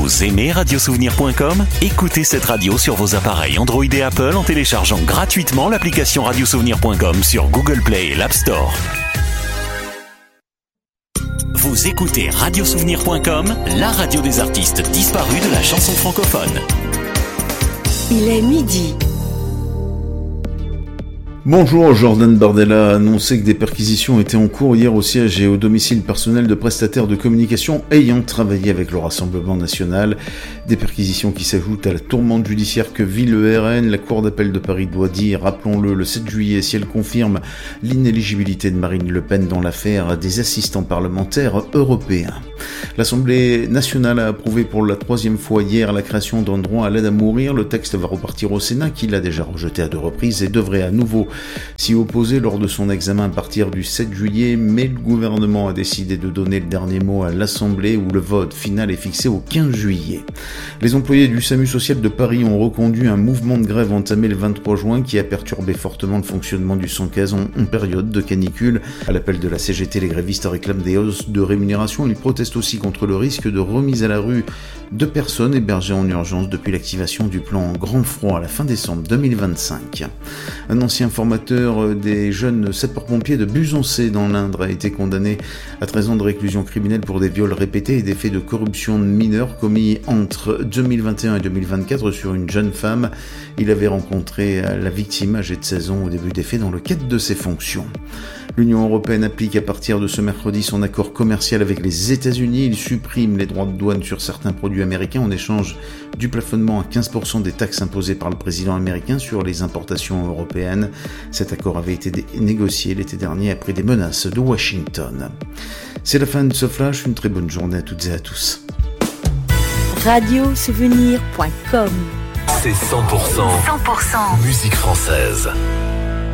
Vous aimez radiosouvenir.com ? Écoutez cette radio sur vos appareils Android et Apple en téléchargeant gratuitement l'application radiosouvenir.com sur Google Play et l'App Store. Vous écoutez radiosouvenir.com, la radio des artistes disparus de la chanson francophone. Il est midi. Bonjour, Jordan Bardella a annoncé que des perquisitions étaient en cours hier au siège et au domicile personnel de prestataires de communication ayant travaillé avec le Rassemblement national. Des perquisitions qui s'ajoutent à la tourmente judiciaire que vit le RN. La Cour d'appel de Paris doit dire, rappelons-le, le 7 juillet, si elle confirme l'inéligibilité de Marine Le Pen dans l'affaire des assistants parlementaires européens. L'Assemblée nationale a approuvé pour la 3e fois hier la création d'un droit à l'aide à mourir. Le texte va repartir au Sénat, qui l'a déjà rejeté à 2 reprises et devrait à nouveau s'y opposer lors de son examen à partir du 7 juillet, mais le gouvernement a décidé de donner le dernier mot à l'Assemblée où le vote final est fixé au 15 juillet. Les employés du SAMU social de Paris ont reconduit un mouvement de grève entamé le 23 juin qui a perturbé fortement le fonctionnement du 115 en période de canicule. À l'appel de la CGT, les grévistes réclament des hausses de rémunération. Ils protestent aussi contre le risque de remise à la rue de personnes hébergées en urgence depuis l'activation du plan Grand Froid à la fin décembre 2025. Un ancien formateur des jeunes sapeurs-pompiers de Buzançais dans l'Indre a été condamné à 13 ans de réclusion criminelle pour des viols répétés et des faits de corruption de mineurs commis entre 2021 et 2024 sur une jeune femme. Il avait rencontré la victime âgée de 16 ans au début des faits dans le cadre de ses fonctions. L'Union européenne applique à partir de ce mercredi son accord commercial avec les États-Unis. Il supprime les droits de douane sur certains produits américains en échange du plafonnement à 15% des taxes imposées par le président américain sur les importations européennes. Cet accord avait été négocié l'été dernier après des menaces de Washington. C'est la fin de ce flash. Une très bonne journée à toutes et à tous. Radiosouvenir.com. C'est 100% musique française.